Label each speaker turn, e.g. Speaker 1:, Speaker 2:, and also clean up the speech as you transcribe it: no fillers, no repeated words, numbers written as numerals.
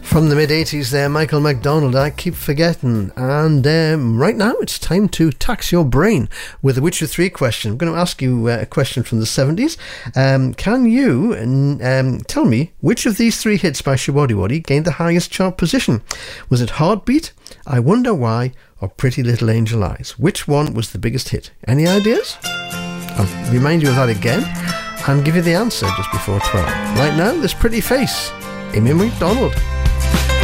Speaker 1: From the mid-80s there, Michael McDonald, I Keep Forgetting. And right now it's time to tax your brain with a Witcher 3 question. I'm going to ask you a question from the 70s. Can you tell me which of these three hits by Showaddywaddy gained the highest chart position? Was it Heartbeat, I Wonder Why, or Pretty Little Angel Eyes? Which one was the biggest hit? Any ideas? I'll remind you of that again and give you the answer just before 12. Right now, there's Pretty Face, Amy McDonald.